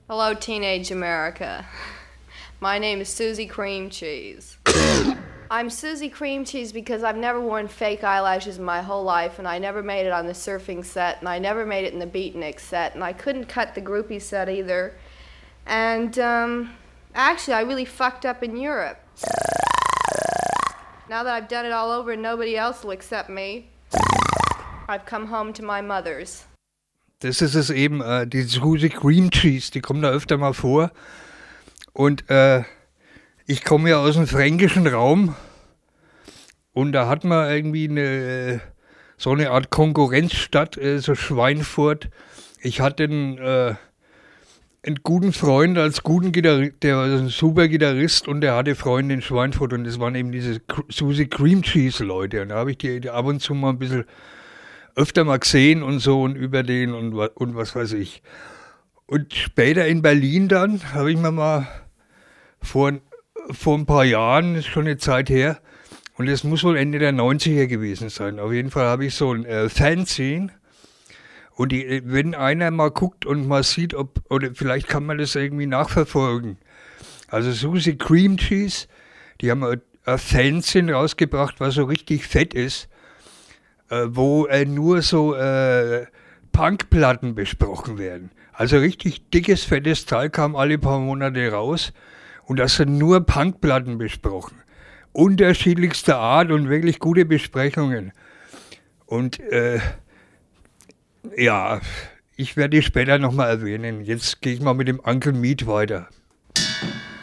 Hello, teenage America. My name is Susie Cream Cheese. I'm Susie Cream Cheese because I've never worn fake eyelashes in my whole life, and I never made it on the surfing set, and I never made it in the beatnik set, and I couldn't cut the groupie set either. And, actually, I really fucked up in Europe. Now that I've done it all over and nobody else will accept me, I've come home to my mother's. Das ist es eben, die Susie Cream Cheese, die kommt da öfter mal vor. Und ich komme ja aus dem fränkischen Raum und da hat man irgendwie so eine Art Konkurrenzstadt, so Schweinfurt. Ich hatte einen guten Freund als guten Gitarrist, der war ein super Gitarrist und der hatte Freunde in Schweinfurt und das waren eben diese Susie Cream Cheese Leute. Und da habe ich die ab und zu mal ein bisschen öfter mal gesehen und so und über den und was weiß ich. Und später in Berlin dann habe ich mir mal vor ein paar Jahren, ist schon eine Zeit her, und es muss wohl Ende der 90er gewesen sein. Auf jeden Fall habe ich so ein Fanzine. Und wenn einer mal guckt und mal sieht, oder vielleicht kann man das irgendwie nachverfolgen. Also Susie Cream Cheese, die haben ein Fanzine rausgebracht, was so richtig fett ist, wo nur so Punkplatten besprochen werden. Also richtig dickes, fettes Teil kam alle paar Monate raus und das sind nur Punkplatten besprochen. Unterschiedlichster Art und wirklich gute Besprechungen. Und ja, ich werde die später nochmal erwähnen. Jetzt gehe ich mal mit dem Uncle Meat weiter.